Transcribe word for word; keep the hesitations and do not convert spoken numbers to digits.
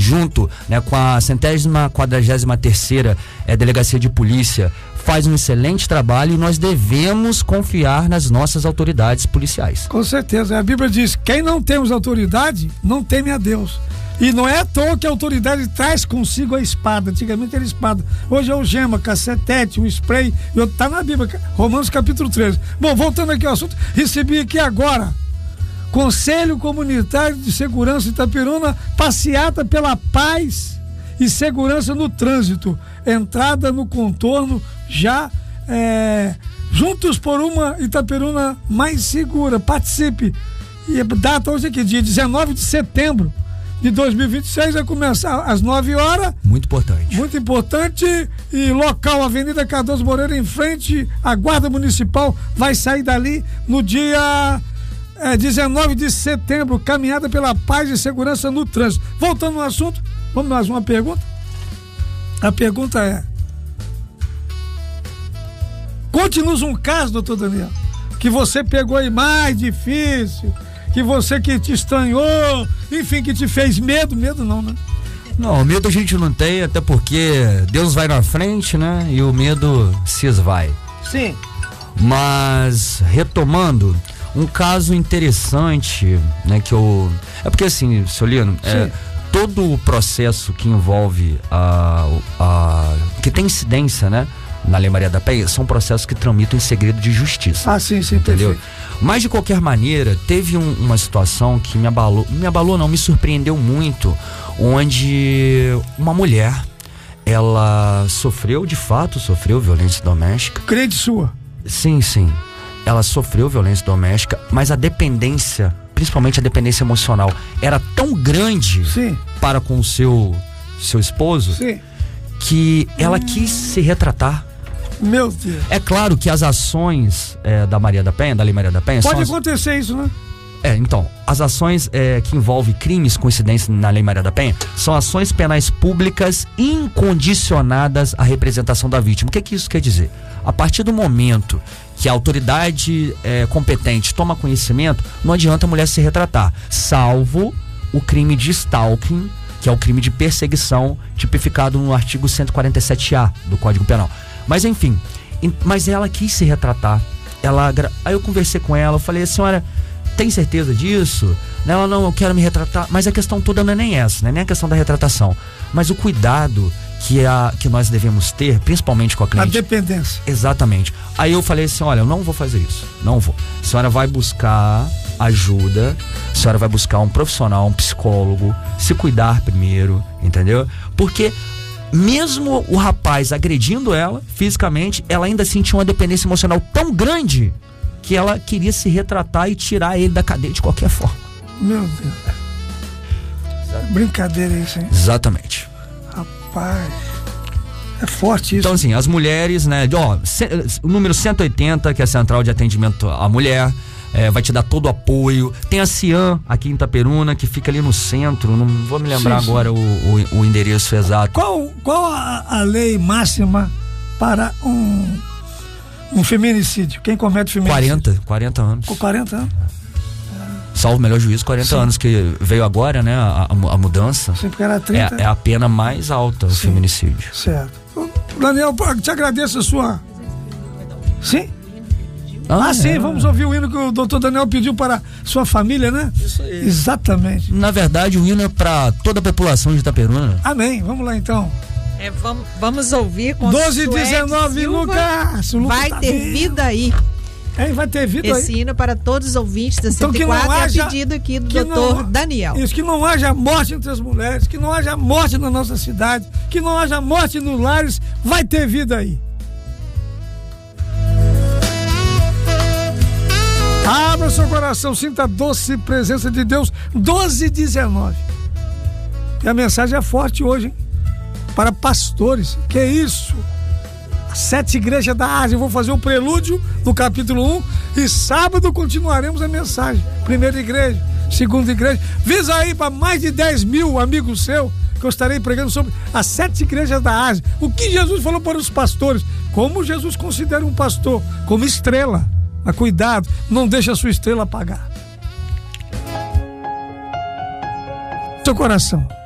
junto, né, com a centésima quadragésima terceira é, delegacia de polícia, faz um excelente trabalho e nós devemos confiar nas nossas autoridades policiais. Com certeza, a Bíblia diz, quem não temos autoridade, não teme a Deus. E não é à toa que a autoridade traz consigo a espada. Antigamente era espada, hoje é o gema, cacetete, o spray, está na Bíblia, Romanos capítulo treze. Bom, voltando aqui ao assunto, recebi aqui agora Conselho Comunitário de Segurança de Itaperuna, passeata pela paz e segurança no trânsito, entrada no contorno já é, juntos por uma Itaperuna mais segura. Participe. E data hoje aqui, dia dezenove de setembro de dois mil e vinte e seis, vai começar às nove horas. Muito importante. Muito importante. E local, Avenida Cardoso Moreira, em frente à Guarda Municipal, vai sair dali no dia é, dezenove de setembro, caminhada pela paz e segurança no trânsito. Voltando ao assunto, vamos mais uma pergunta? A pergunta é: conte-nos um caso, doutor Daniel, que você pegou aí mais difícil, que você que te estranhou, enfim, que te fez medo, medo não, né? Não, medo a gente não tem, até porque Deus vai na frente, né? E o medo se esvai. Sim. Mas, retomando, um caso interessante, né, que eu... É porque assim, Soliano, é, todo o processo que envolve a, a... que tem incidência, né, na Lei Maria da Penha, são processos que tramitam em segredo de justiça. Ah, sim, sim, entendeu? Perfeito. Mas de qualquer maneira, teve um, uma situação que me abalou, me abalou não, me surpreendeu muito, onde uma mulher, ela sofreu, de fato, sofreu violência doméstica. Crente sua? Sim, sim. Ela sofreu violência doméstica, mas a dependência, principalmente a dependência emocional, era tão grande, sim, para com o seu, seu esposo, sim, que ela hum. quis se retratar. Meu Deus. É claro que as ações é, da Maria da Penha, da Lei Maria da Penha... Pode as... acontecer isso, né? É, então, as ações é, que envolvem crimes com incidência na Lei Maria da Penha são ações penais públicas incondicionadas à representação da vítima. O que, que isso quer dizer? A partir do momento que a autoridade é, competente toma conhecimento, não adianta a mulher se retratar, salvo o crime de stalking, que é o crime de perseguição tipificado no artigo cento e quarenta e sete A do Código Penal. Mas enfim, mas ela quis se retratar. Ela, aí eu conversei com ela, eu falei, a senhora tem certeza disso? Ela, não, eu quero me retratar. Mas a questão toda não é nem essa, né? Nem a questão da retratação, mas o cuidado que, a, que nós devemos ter, principalmente com a cliente. A dependência. Exatamente. Aí eu falei assim, olha, eu não vou fazer isso, não vou. A senhora vai buscar ajuda, a senhora vai buscar um profissional, um psicólogo, se cuidar primeiro, entendeu? Porque mesmo o rapaz agredindo ela fisicamente, ela ainda sentia uma dependência emocional tão grande que ela queria se retratar e tirar ele da cadeia de qualquer forma. Meu Deus. Brincadeira isso, hein? Exatamente. Rapaz, é forte isso. Então assim, as mulheres, né, ó, o número cento e oitenta, que é a Central de Atendimento à Mulher, É, vai te dar todo o apoio. Tem a Cian aqui em Itaperuna, que fica ali no centro, não vou me lembrar sim, agora sim. O, o, o endereço exato. Qual, qual a, a lei máxima para um, um feminicídio? Quem comete feminicídio? quarenta, quarenta anos. Com quarenta anos? Salvo o melhor juízo, quarenta sim. anos, que veio agora, né, a, a mudança. Sim, porque era trinta. É, é a pena mais alta, o sim, feminicídio. Certo. Daniel, te agradeço a sua... Sim? Ah, ah sim, é. Vamos ouvir o hino que o doutor Daniel pediu para sua família, né? Isso aí. Exatamente. Na verdade, o hino é para toda a população de Itaperuna. Amém. Vamos lá então. É, vamos, vamos ouvir com doze e dezenove, Lucas. Vai tá ter vindo. vida aí. É, vai ter vida Esse aí. hino para todos os ouvintes da então, cento e quatro haja, é a pedido aqui do não, doutor Daniel. Isso, que não haja morte entre as mulheres, que não haja morte na nossa cidade, que não haja morte nos lares, vai ter vida aí. Abra seu coração, sinta a doce presença de Deus. Doze e dezenove. E a mensagem é forte hoje, hein? Para pastores. Que isso? As sete igrejas da Ásia. Eu vou fazer o prelúdio do capítulo um e sábado continuaremos a mensagem. Primeira igreja, segunda igreja. Visa aí para mais de dez mil amigos seus, que eu estarei pregando sobre as sete igrejas da Ásia. O que Jesus falou para os pastores? Como Jesus considera um pastor? Como estrela. Mas cuidado, não deixe a sua estrela apagar. Seu coração.